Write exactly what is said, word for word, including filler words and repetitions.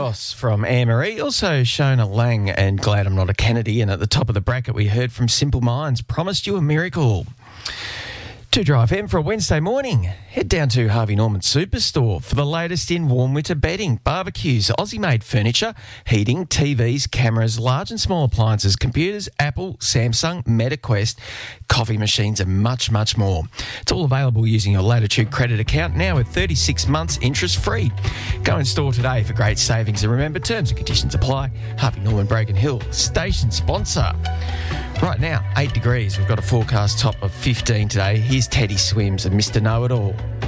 Ross from Anne-Marie. Also Shona Lang and Glad I'm Not a Kennedy. And at the top of the bracket, we heard from Simple Minds, Promised You a Miracle. To Drive M for a Wednesday morning. Head down to Harvey Norman Superstore for the latest in warm winter bedding, barbecues, Aussie-made furniture, heating, T Vs, cameras, large and small appliances, computers, Apple, Samsung, MetaQuest, coffee machines and much, much more. It's all available using your Latitude credit account now with thirty-six months interest-free. Go in store today for great savings and remember, terms and conditions apply. Harvey Norman Broken Hill, station sponsor. Right now, eight degrees. We've got a forecast top of fifteen today. Here's Teddy Swims and Mister Know-It-All.